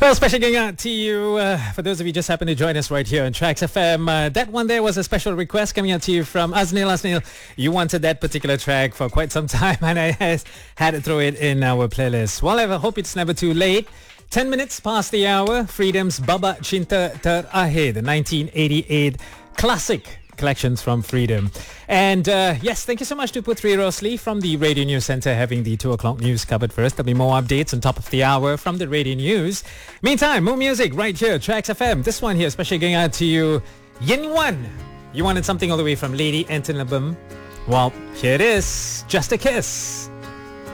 Well, special going out to you, for those of you just happen to join us right here on Tracks FM. That one there was a special request coming out to you from Aznil. Aznil, you wanted that particular track for quite some time, and I had to throw it in our playlist. Well, I hope it's never too late. 10 minutes past the hour, Freedom's Baba Cinta Terakhir, the 1988 classic collections from Freedom. And yes, thank you so much to Putri Rosli from the Radio News Centre having the 2 o'clock news covered for us. There'll be more updates on top of the hour from the Radio News. Meantime, more music right here, Tracks FM. This one here, especially going out to you, Yin Wan. You wanted something all the way from Lady Anton Labum? Well, here it is, Just a Kiss.